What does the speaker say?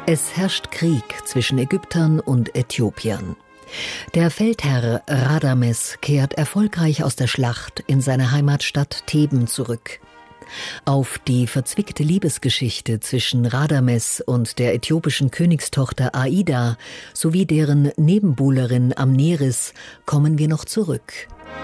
Es herrscht Krieg zwischen Ägyptern und Äthiopiern. Der Feldherr Radames kehrt erfolgreich aus der Schlacht in seine Heimatstadt Theben zurück. Auf die verzwickte Liebesgeschichte zwischen Radames und der äthiopischen Königstochter Aida sowie deren Nebenbuhlerin Amneris kommen wir noch zurück.